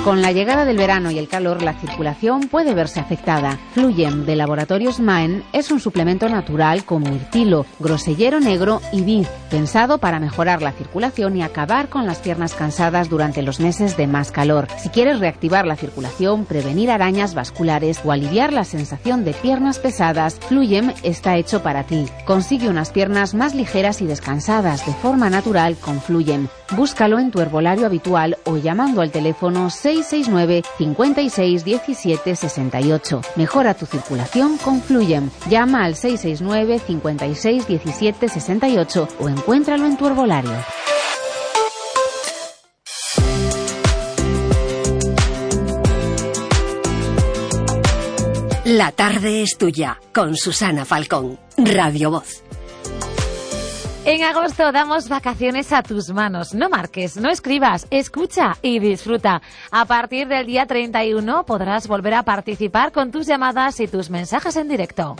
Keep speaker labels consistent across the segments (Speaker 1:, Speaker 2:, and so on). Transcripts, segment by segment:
Speaker 1: Con la llegada del verano y el calor, la circulación puede verse afectada. Fluyem, de Laboratorios Maen, es un suplemento natural con mirtilo, grosellero negro y vid, pensado para mejorar la circulación y acabar con las piernas cansadas durante los meses de más calor. Si quieres reactivar la circulación, prevenir arañas vasculares o aliviar la sensación de piernas pesadas, Fluyem está hecho para ti. Consigue unas piernas más ligeras y descansadas de forma natural con Fluyem. Búscalo en tu herbolario habitual o llamando al teléfono 669 56 17 68. Mejora tu circulación con Fluyem. Llama al 669 56 17 68 o encuéntralo en tu herbolario.
Speaker 2: La tarde es tuya, con Susana Falcón, Radio Voz.
Speaker 3: En agosto damos vacaciones a tus manos. No marques, no escribas, escucha y disfruta. A partir del día 31 podrás volver a participar con tus llamadas y tus mensajes en directo.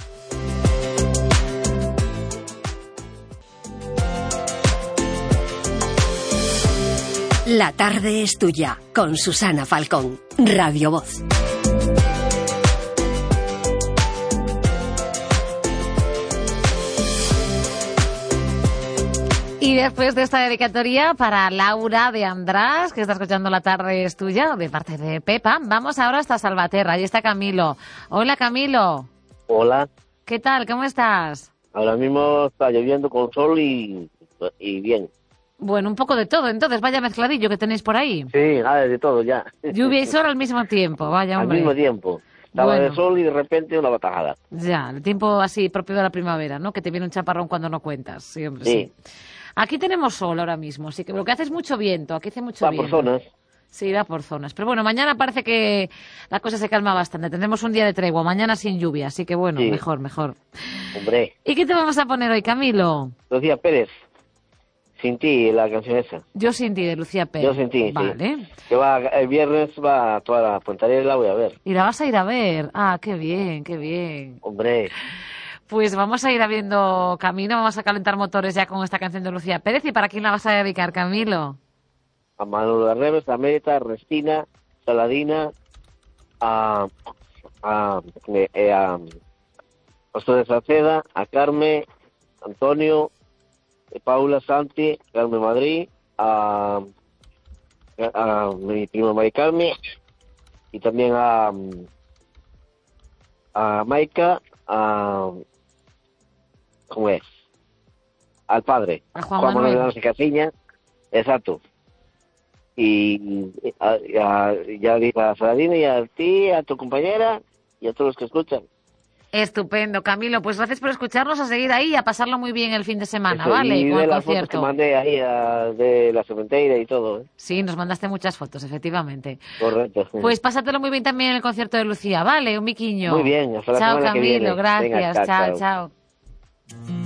Speaker 2: La tarde es tuya, con Susana Falcón, Radio Voz.
Speaker 3: Y después de esta dedicatoria para Laura de András, que está escuchando La tarde es tuya, de parte de Pepa, vamos ahora hasta Salvaterra. Ahí está Camilo. Hola, Camilo.
Speaker 4: Hola.
Speaker 3: ¿Qué tal? ¿Cómo estás?
Speaker 4: Ahora mismo está lloviendo con sol y bien.
Speaker 3: Bueno, un poco de todo. Entonces, vaya mezcladillo que tenéis por ahí.
Speaker 4: Sí, de todo ya.
Speaker 3: Lluvia y sol al mismo tiempo, vaya hombre.
Speaker 4: Al mismo tiempo. Estaba
Speaker 3: Bueno.
Speaker 4: de sol y de repente una batajada.
Speaker 3: Ya, el tiempo así propio de la primavera, ¿no? Que te viene un chaparrón cuando no cuentas. Sí, hombre, sí. Aquí tenemos sol ahora mismo, así que lo que hace es mucho viento. Aquí hace mucho viento.
Speaker 4: Va por zonas.
Speaker 3: Sí, va por zonas. Pero bueno, mañana parece que la cosa se calma bastante. Tendremos un día de tregua, mañana sin lluvia, así que bueno,
Speaker 4: Sí.
Speaker 3: mejor.
Speaker 4: Hombre.
Speaker 3: ¿Y qué te vamos a poner hoy, Camilo?
Speaker 4: Lucía Pérez. Sin ti, la canción esa.
Speaker 3: Yo sin ti, de Lucía Pérez.
Speaker 4: Yo sin ti,
Speaker 3: vale.
Speaker 4: sí. Que va, el viernes va a toda la Pontarella, la voy a ver.
Speaker 3: Y la vas a ir a ver. Ah, qué bien, qué bien.
Speaker 4: Hombre.
Speaker 3: Pues vamos a ir abriendo camino, vamos a calentar motores ya con esta canción de Lucía Pérez. ¿Y para quién la vas a dedicar, Camilo?
Speaker 4: A Manolo de Reves, a Meta, a Restina, Saladina, a José de Salceda, a Carmen, Antonio, Paula, Santi, Carmen Madrid, a mi prima Mari Carmen y también a Maika, ¿cómo es? Al padre,
Speaker 3: A Juan Manuel
Speaker 4: y Casiña, exacto. Y ya digo a Saladina y a ti, a tu compañera y a todos los que escuchan.
Speaker 3: Estupendo, Camilo. Pues gracias por escucharnos, a seguir ahí y a pasarlo muy bien el fin de semana,
Speaker 4: Eso,
Speaker 3: ¿vale?
Speaker 4: y
Speaker 3: Con
Speaker 4: de
Speaker 3: el
Speaker 4: las fotos
Speaker 3: concierto.
Speaker 4: que mandé ahí de la cementeira y todo, ¿eh?
Speaker 3: Sí, nos mandaste muchas fotos, efectivamente.
Speaker 4: Correcto.
Speaker 3: Pues pásatelo muy bien también en el concierto de Lucía, ¿vale? Un miquiño.
Speaker 4: Muy bien, hasta la
Speaker 3: Chao,
Speaker 4: semana que
Speaker 3: Camilo,
Speaker 4: viene.
Speaker 3: gracias.
Speaker 4: Venga,
Speaker 3: chao.
Speaker 4: chao.